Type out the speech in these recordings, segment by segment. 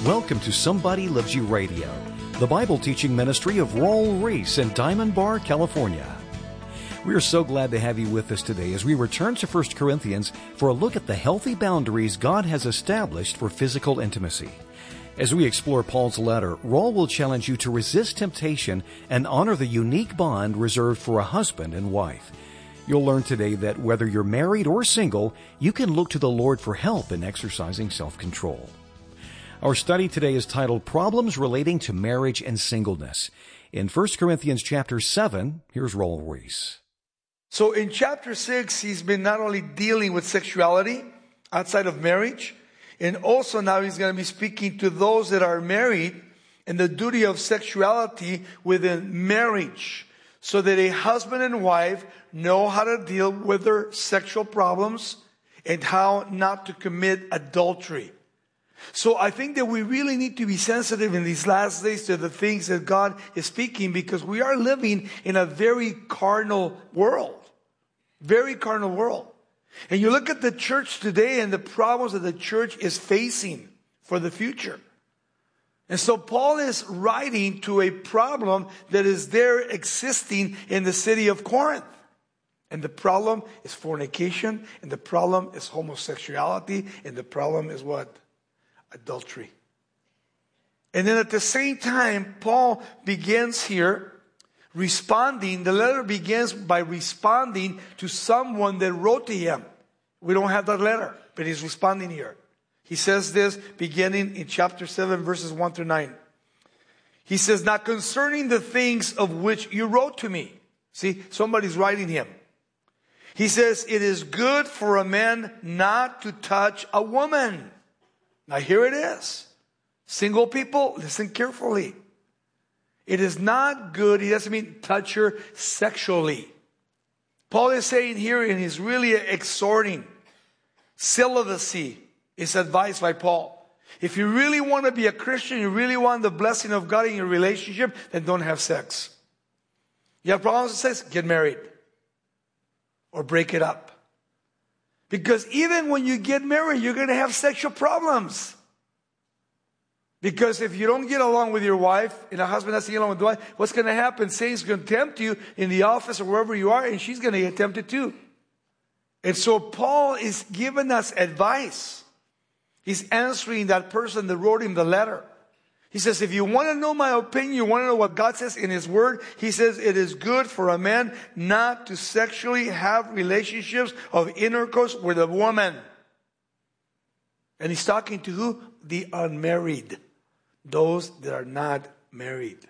Welcome to Somebody Loves You Radio, the Bible teaching ministry of Raul Ries in Diamond Bar, California. We are so glad to have you with us today as we return to 1 Corinthians for a look at the healthy boundaries God has established for physical intimacy. As we explore Paul's letter, Raul will challenge you to resist temptation and honor the unique bond reserved for a husband and wife. You'll learn today that whether you're married or single, you can look to the Lord for help in exercising self-control. Our study today is titled Problems Relating to Marriage and Singleness. In 1 Corinthians chapter 7, here's Raul Ries. So in chapter 6, he's been not only dealing with sexuality outside of marriage, and also now he's going to be speaking to those that are married and the duty of sexuality within marriage, so that a husband and wife know how to deal with their sexual problems and how not to commit adultery. So I think that we really need to be sensitive in these last days to the things that God is speaking, because we are living in a very carnal world. Very carnal world. And you look at the church today and the problems that the church is facing for the future. And so Paul is writing to a problem that is there existing in the city of Corinth. And the problem is fornication, and the problem is homosexuality, and the problem is what? Adultery. And then at the same time, Paul begins here responding. The letter begins by responding to someone that wrote to him. We don't have that letter, but he's responding here. He says this beginning in chapter 7, verses 1 through 9. He says, "Now concerning the things of which you wrote to me." See, somebody's writing him. He says, "It is good for a man not to touch a woman." Now here it is. Single people, listen carefully. It is not good. He doesn't mean touch her sexually. Paul is saying here, and he's really exhorting, celibacy is advised by Paul. If you really want to be a Christian, you really want the blessing of God in your relationship, then don't have sex. You have problems with sex? Get married. Or break it up. Because even when you get married, you're going to have sexual problems. Because if you don't get along with your wife, and a husband doesn't get along with the wife, what's going to happen? Satan's going to tempt you in the office or wherever you are, and she's going to get tempted too. And so Paul is giving us advice. He's answering that person that wrote him the letter. He says, if you want to know my opinion, you want to know what God says in His Word, He says it is good for a man not to sexually have relationships of intercourse with a woman. And He's talking to who? The unmarried. Those that are not married.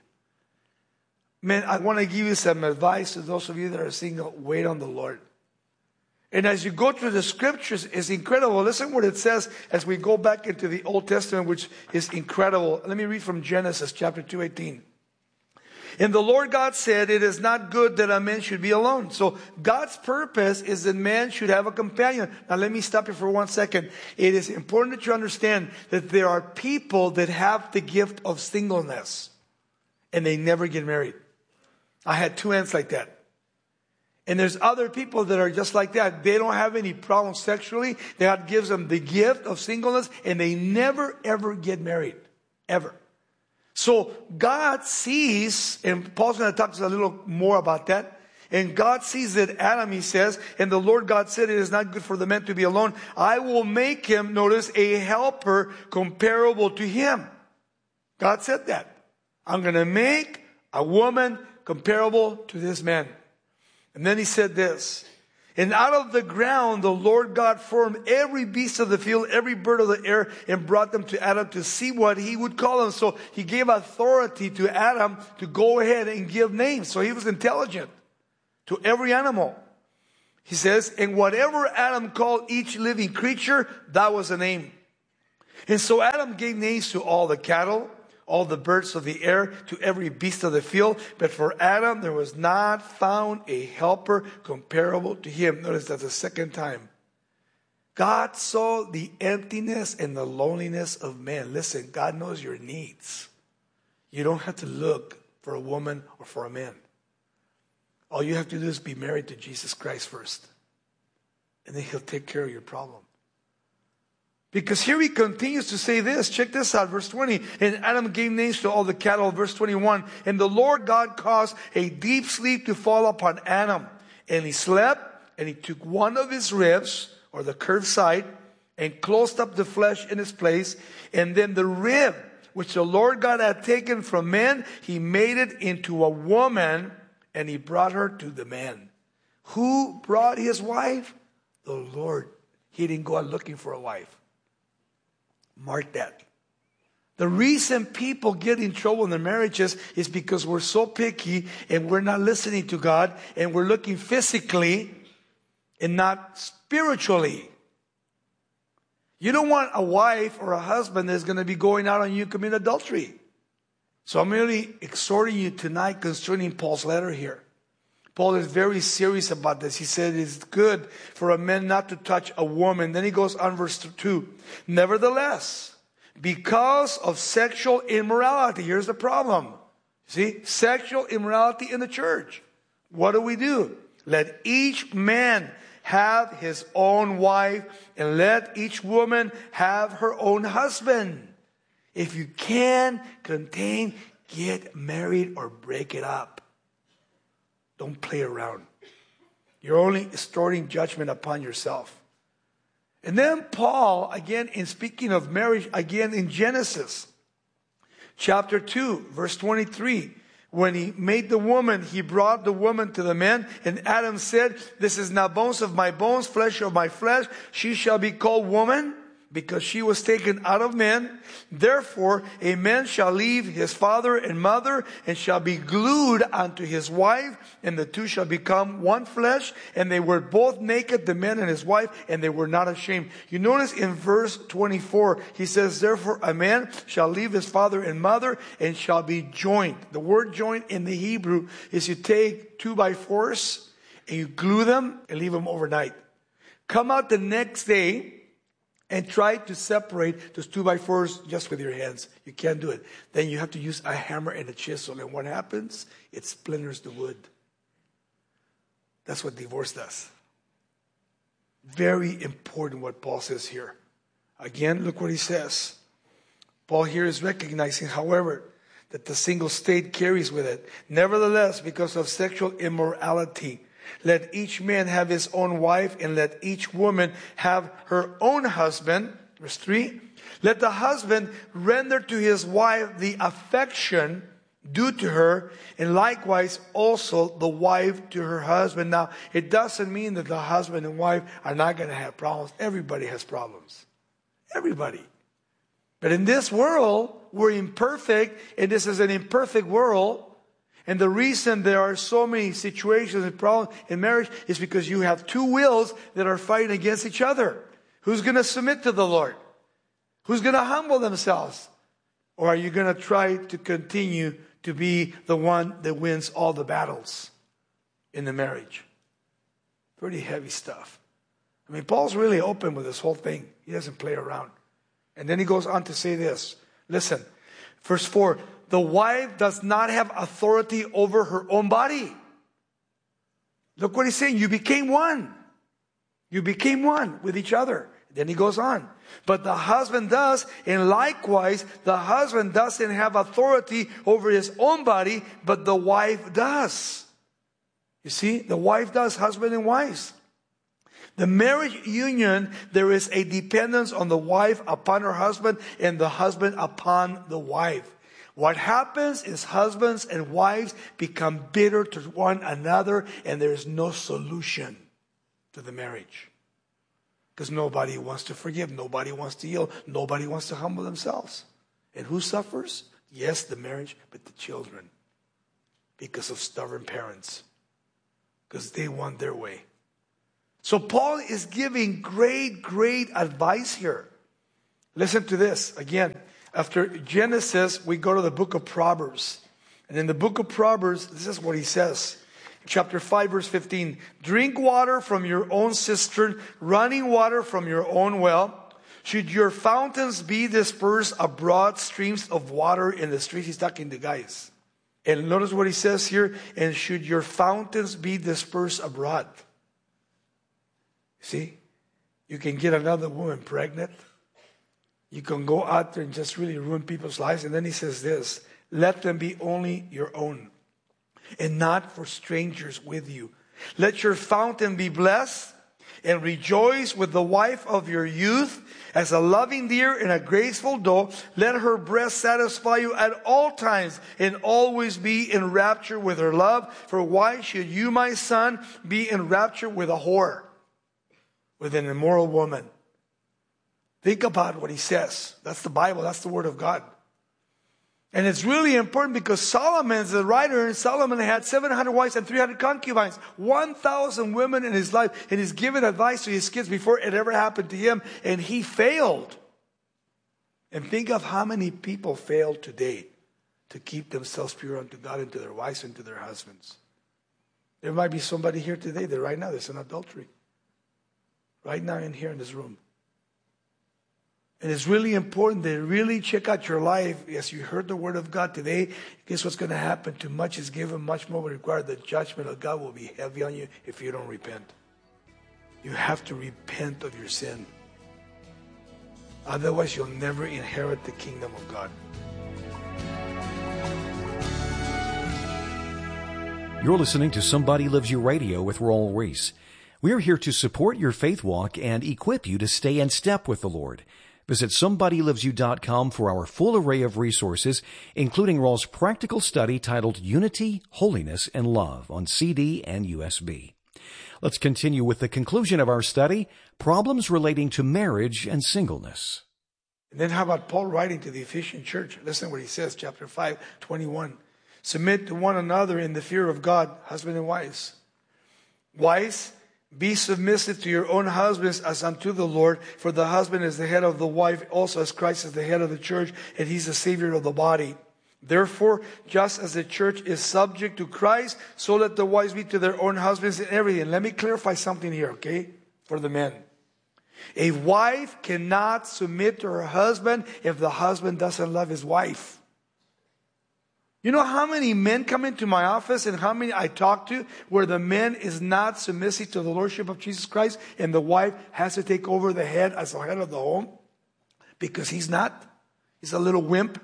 Man, I want to give you some advice to those of you that are single. Wait on the Lord. And as you go through the scriptures, it's incredible. Listen what it says as we go back into the Old Testament, which is incredible. Let me read from Genesis chapter 2:18. "And the Lord God said, it is not good that a man should be alone." So God's purpose is that man should have a companion. Now let me stop you for 1 second. It is important that you understand that there are people that have the gift of singleness and they never get married. I had 2 aunts like that. And there's other people that are just like that. They don't have any problems sexually. God gives them the gift of singleness and they never ever get married. Ever. So God sees, and Paul's going to talk to us a little more about that. And God sees that Adam, he says, and the Lord God said, it is not good for the man to be alone. I will make him, notice, a helper comparable to him. God said that. I'm going to make a woman comparable to this man. And then he said this, "And out of the ground the Lord God formed every beast of the field, every bird of the air, and brought them to Adam to see what he would call them." So he gave authority to Adam to go ahead and give names. So he was intelligent to every animal. He says, "And whatever Adam called each living creature, that was a name. And so Adam gave names to all the cattle, all the birds of the air, to every beast of the field. But for Adam there was not found a helper comparable to him." Notice that's the second time. God saw the emptiness and the loneliness of man. Listen, God knows your needs. You don't have to look for a woman or for a man. All you have to do is be married to Jesus Christ first. And then He'll take care of your problem. Because here he continues to say this. Check this out, verse 20. And Adam gave names to all the cattle, verse 21. And the Lord God caused a deep sleep to fall upon Adam. And he slept, and he took one of his ribs, or the curved side, and closed up the flesh in its place. And then the rib, which the Lord God had taken from man, he made it into a woman, and he brought her to the man. Who brought his wife? The Lord. He didn't go out looking for a wife. Mark that. The reason people get in trouble in their marriages is because we're so picky and we're not listening to God and we're looking physically and not spiritually. You don't want a wife or a husband that's going to be going out on you commit adultery. So I'm really exhorting you tonight concerning Paul's letter here. Paul is very serious about this. He said it's good for a man not to touch a woman. Then he goes on verse 2. Nevertheless, because of sexual immorality, here's the problem. See, sexual immorality in the church. What do? Let each man have his own wife, and let each woman have her own husband. If you can contain, get married or break it up. Don't play around. You're only storing judgment upon yourself. And then Paul, again, in speaking of marriage, again in Genesis, chapter 2, verse 23, when he made the woman, he brought the woman to the man, and Adam said, this is now bones of my bones, flesh of my flesh. She shall be called woman, because she was taken out of man. Therefore, a man shall leave his father and mother, and shall be glued unto his wife, and the two shall become one flesh. And they were both naked, the man and his wife, and they were not ashamed. You notice in verse 24, he says, therefore a man shall leave his father and mother, and shall be joined. The word joined in the Hebrew is you take 2x4s, and you glue them, and leave them overnight. Come out the next day, and try to separate those 2x4s just with your hands. You can't do it. Then you have to use a hammer and a chisel. And what happens? It splinters the wood. That's what divorce does. Very important what Paul says here. Again, look what he says. Paul here is recognizing, however, that the single state carries with it. Nevertheless, because of sexual immorality, let each man have his own wife, and let each woman have her own husband. Verse 3. Let the husband render to his wife the affection due to her, and likewise also the wife to her husband. Now, it doesn't mean that the husband and wife are not going to have problems. Everybody has problems. Everybody. But in this world, we're imperfect, and this is an imperfect world. And the reason there are so many situations and problems in marriage is because you have two wills that are fighting against each other. Who's going to submit to the Lord? Who's going to humble themselves? Or are you going to try to continue to be the one that wins all the battles in the marriage? Pretty heavy stuff. I mean, Paul's really open with this whole thing. He doesn't play around. And then he goes on to say this. Listen, verse 4. The wife does not have authority over her own body. Look what he's saying. You became one. You became one with each other. Then he goes on. But the husband does, and likewise, the husband doesn't have authority over his own body, but the wife does. You see, the wife does, husband and wives. The marriage union, there is a dependence on the wife upon her husband, and the husband upon the wife. What happens is husbands and wives become bitter to one another, and there is no solution to the marriage. Because nobody wants to forgive, nobody wants to yield, nobody wants to humble themselves. And who suffers? Yes, the marriage, but the children. Because of stubborn parents. Because they want their way. So Paul is giving great advice here. Listen to this again. After Genesis, we go to the book of Proverbs. And in the book of Proverbs, this is what he says. Chapter 5, verse 15. Drink water from your own cistern, running water from your own well. Should your fountains be dispersed abroad, streams of water in the streets? He's talking to guys. And notice what he says here. And should your fountains be dispersed abroad? See, you can get another woman pregnant You can go out there and just really ruin people's lives. And then he says this, let them be only your own and not for strangers with you. Let your fountain be blessed and rejoice with the wife of your youth as a loving deer and a graceful doe. Let her breast satisfy you at all times and always be in rapture with her love. For why should you, my son, be in rapture with a whore, with an immoral woman? Think about what he says. That's the Bible. That's the Word of God. And it's really important because Solomon is the writer, and Solomon had 700 wives and 300 concubines, 1,000 women in his life, and he's given advice to his kids before it ever happened to him, and he failed. And think of how many people fail today to keep themselves pure unto God and to their wives and to their husbands. There might be somebody here today that right now there's an adultery. Right now in here in this room. And it's really important to really check out your life. As you heard the word of God today, guess what's going to happen? Too much is given, much more will require. The judgment of God will be heavy on you if you don't repent. You have to repent of your sin. Otherwise, you'll never inherit the kingdom of God. You're listening to Somebody Loves You Radio with Raul Ries. We're here to support your faith walk and equip you to stay in step with the Lord. Visit SomebodyLovesYou.com for our full array of resources, including Raul's practical study titled Unity, Holiness, and Love on CD and USB. Let's continue with the conclusion of our study, Problems Relating to Marriage and Singleness. And then how about Paul writing to the Ephesian church? Listen to what he says, chapter 5, 21. Submit to one another in the fear of God, husband and wives. Wives, be submissive to your own husbands as unto the Lord, for the husband is the head of the wife, also as Christ is the head of the church, and he's the Savior of the body. Therefore, just as the church is subject to Christ, so let the wives be to their own husbands in everything. Let me clarify something here, okay, for the men. A wife cannot submit to her husband if the husband doesn't love his wife. You know how many men come into my office and how many I talk to where the man is not submissive to the lordship of Jesus Christ and the wife has to take over the head as the head of the home because he's not. He's a little wimp.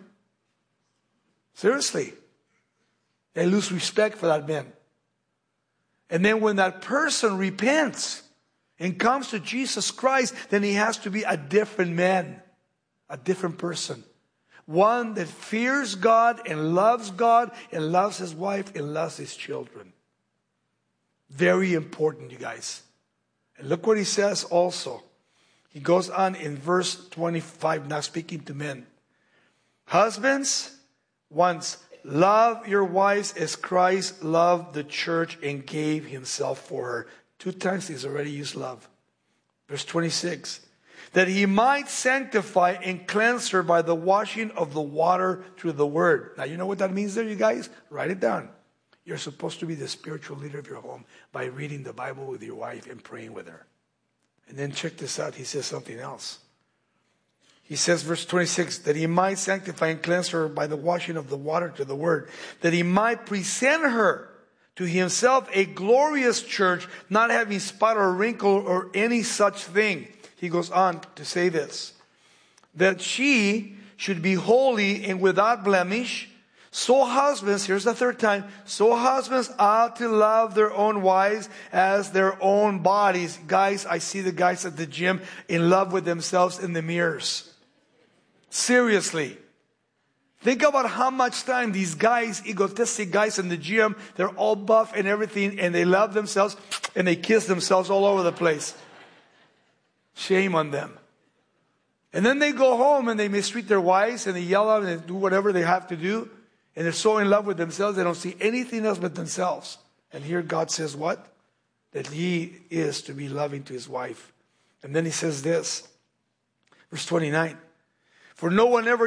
Seriously. They lose respect for that man. And then when that person repents and comes to Jesus Christ, then he has to be a different man, a different person. One that fears God and loves his wife and loves his children. Very important, you guys. And look what he says also. He goes on in verse 25, now speaking to men. Husbands, once love your wives as Christ loved the church and gave himself for her. 2 times he's already used love. Verse 26. That he might sanctify and cleanse her by the washing of the water through the word. Now, you know what that means there, you guys? Write it down. You're supposed to be the spiritual leader of your home by reading the Bible with your wife and praying with her. And then check this out. He says something else. He says, verse 26, that he might sanctify and cleanse her by the washing of the water to the word. That he might present her to himself a glorious church, not having spot or wrinkle or any such thing. He goes on to say this, that she should be holy and without blemish. So husbands, here's the third time, so husbands ought to love their own wives as their own bodies. Guys, I see the guys at the gym in love with themselves in the mirrors. Seriously. Think about how much time these guys, egotistic guys in the gym, they're all buff and everything, and they love themselves and they kiss themselves all over the place. Shame on them. And then they go home and they mistreat their wives and they yell out and they do whatever they have to do. And they're so in love with themselves, they don't see anything else but themselves. And here God says what? That he is to be loving to his wife. And then he says this, verse 29. For no one ever